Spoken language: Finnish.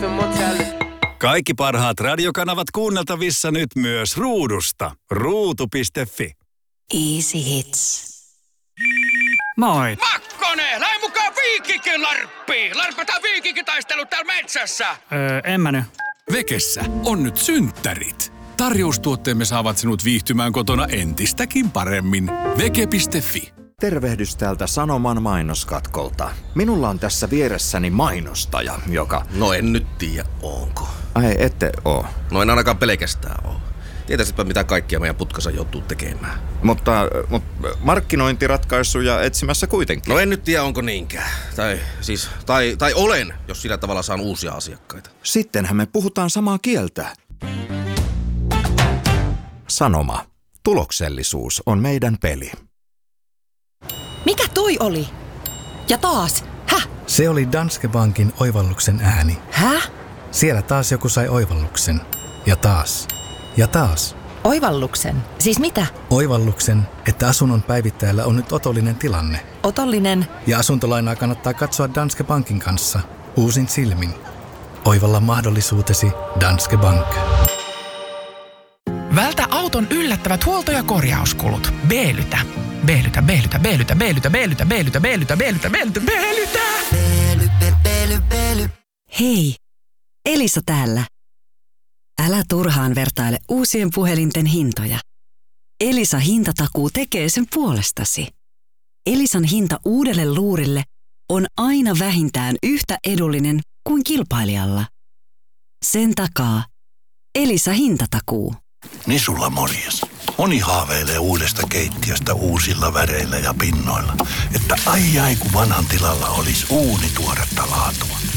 Kaikki parhaat radiokanavat kuunneltavissa nyt myös ruudusta. Ruutu.fi. Easy Hits. Moi. Makkonen, lähde mukaan Viikinkin larppiin. Larppataan viikinkitaistelut täällä metsässä. En mä nyt. Vekessä on nyt synttärit. Tarjoustuotteemme saavat sinut viihtymään kotona entistäkin paremmin. Veke.fi. Tervehdys täältä Sanoman mainoskatkolta. Minulla on tässä vieressäni mainostaja, joka... No en nyt tiedä, onko. Ai, ette oo. No en ainakaan pelkästään oo. Tietäisipä mitä kaikkia meidän putkassa joutuu tekemään. Mutta markkinointiratkaisuja etsimässä kuitenkin. No en nyt tiedä, onko niinkään. Tai olen, jos sillä tavalla saan uusia asiakkaita. Sittenhän me puhutaan samaa kieltä. Sanoma. Tuloksellisuus on meidän peli. Mikä toi oli? Ja taas? Häh? Se oli Danske Bankin oivalluksen ääni. Häh? Siellä taas joku sai oivalluksen. Ja taas. Ja taas. Oivalluksen? Siis mitä? Oivalluksen, että asunnon päivittäjällä on nyt otollinen tilanne. Otollinen? Ja asuntolainaa kannattaa katsoa Danske Bankin kanssa. Uusin silmin. Oivalla mahdollisuutesi Danske Bank. Vältä auton yllättävät huolto- ja korjauskulut. Beelytä. Hei, Elisa täällä. Älä turhaan vertaile uusien puhelinten hintoja. Elisa hintatakuu tekee sen puolestasi. Elisan hinta uudelle luurille on aina vähintään yhtä edullinen kuin kilpailijalla. Sen takaa Elisa hintatakuu. Nisulla morjes. Moni haaveilee uudesta keittiöstä uusilla väreillä ja pinnoilla. Että ai kun vanhan tilalla olisi uuni tuoretta laatua.